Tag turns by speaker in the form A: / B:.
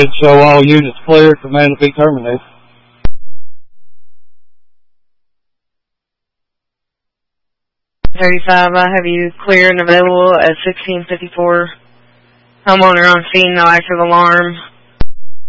A: Should show all units clear. Command to be terminated.
B: I have you clear and available at 1654. Homeowner on scene, no active alarm.